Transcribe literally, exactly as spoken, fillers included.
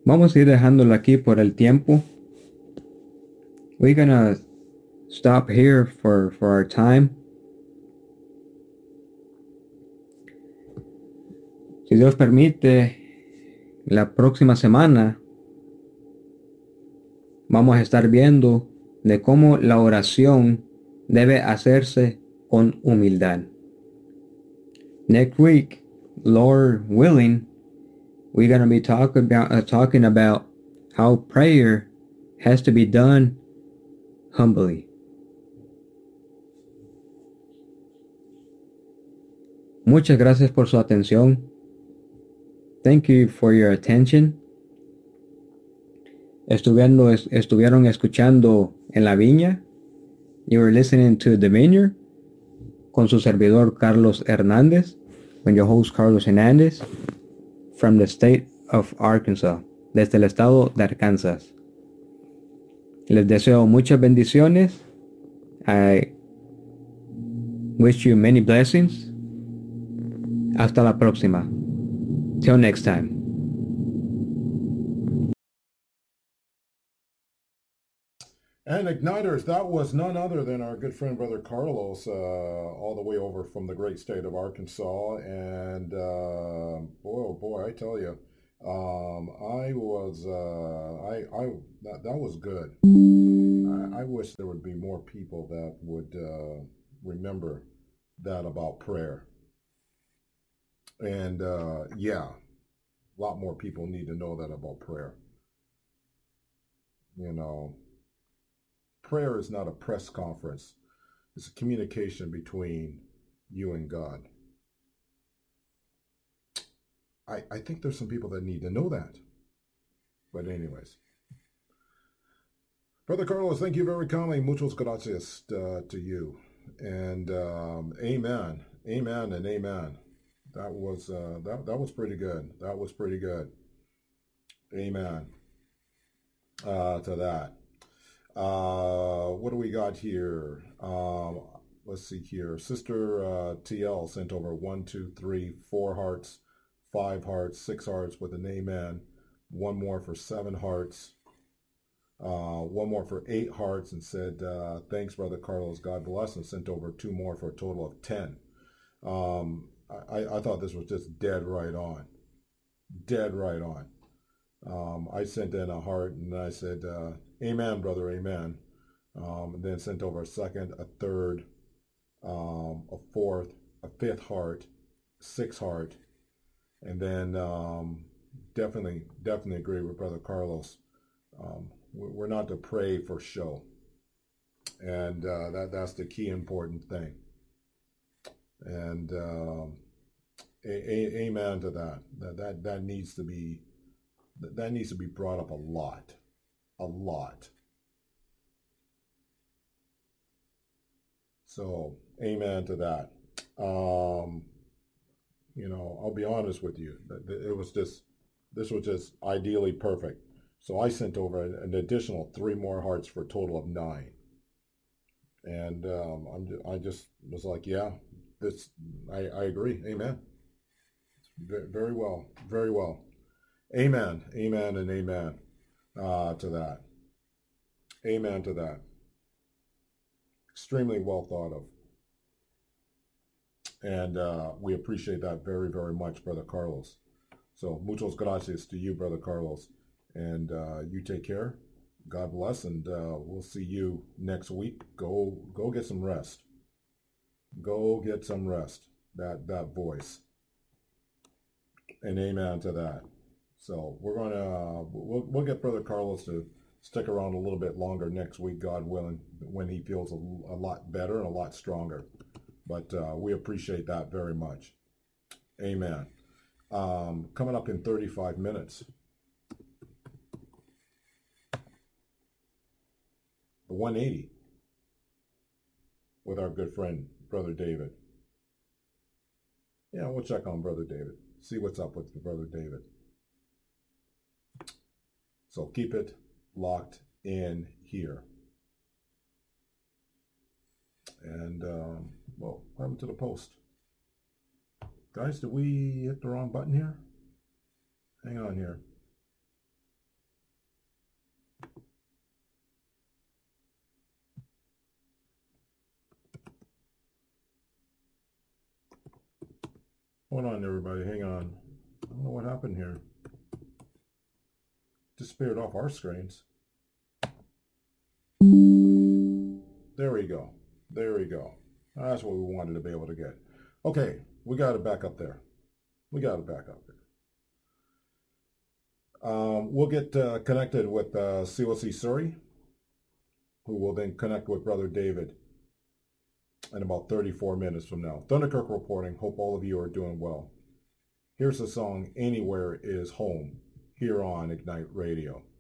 Vamos a ir dejándolo aquí por el tiempo. We're gonna stop here for, for our time. Si Dios permite, la próxima semana vamos a estar viendo de cómo la oración debe hacerse con humildad. Next week, Lord willing, we're going to be talk about, uh, talking about how prayer has to be done humbly. Muchas gracias por su atención. Thank you for your attention. Estuvieron, estuvieron escuchando En la Viña. You were listening to The Vineyard con su servidor Carlos Hernández, con your host Carlos Hernández, from the state of Arkansas, desde el estado de Arkansas. Les deseo muchas bendiciones. I wish you many blessings. Hasta la próxima. Till next time. And Igniters, that was none other than our good friend, Brother Carlos, uh, all the way over from the great state of Arkansas. And uh, boy, oh boy, I tell you, um, I was, uh, I, I, that, that was good. I, I wish there would be more people that would uh, remember that about prayer. And uh, yeah, a lot more people need to know that about prayer. You know, prayer is not a press conference. It's a communication between you and God. I, I think there's some people that need to know that. But anyways. Brother Carlos, thank you very kindly. Muchos gracias uh, to you. And um, amen. Amen and amen. That was uh, that that was pretty good. That was pretty good. Amen. Uh, to that. Uh, what do we got here? Um, let's see here. Sister uh, T L sent over one, two, three, four hearts, five hearts, six hearts with an amen. One more for seven hearts. Uh, one more for eight hearts and said, uh, thanks, Brother Carlos. God bless. And sent over two more for a total of ten. Um, I, I thought this was just dead right on. Dead right on. Um, I sent in a heart and I said, uh, amen, brother, amen. Um, and then sent over a second, a third, um, a fourth, a fifth heart, sixth heart. And then um, definitely, definitely agree with Brother Carlos. Um, we're not to pray for show. And uh, that that's the key important thing. And um, a, a, amen to that. That that that needs to be that, that needs to be brought up a lot, a lot. So amen to that. Um, you know, I'll be honest with you. It was just this was just ideally perfect. So I sent over an additional three more hearts for a total of nine. And um, I'm I just was like, yeah. This, I, I agree. Amen. Very well. Very well. Amen. Amen and amen uh, to that. Amen to that. Extremely well thought of. And uh, we appreciate that very, very much, Brother Carlos. So, muchos gracias to you, Brother Carlos. And uh, you take care. God bless. And uh, we'll see you next week. Go, go get some rest. Go get some rest. That that voice. And amen to that. So we're gonna uh, we'll we'll get Brother Carlos to stick around a little bit longer next week, God willing, when he feels a, a lot better and a lot stronger. But uh, we appreciate that very much. Amen. Um, coming up in thirty-five minutes, the one eighty with our good friend, Brother David. Yeah, we'll check on Brother David. See what's up with Brother David. So keep it locked in here. And, um, well, what happened to the post? Guys, did we hit the wrong button here? Hang on here. Hold on, everybody. Hang on. I don't know what happened here. Disappeared off our screens. There we go. There we go. That's what we wanted to be able to get. Okay, we got it back up there. We got it back up there. Um, we'll get uh, connected with uh, C O C Surrey, who will then connect with Brother David in about thirty-four minutes from now. Thunderkirk reporting. Hope all of you are doing well. Here's the song, Anywhere Is Home, here on Ignite Radio.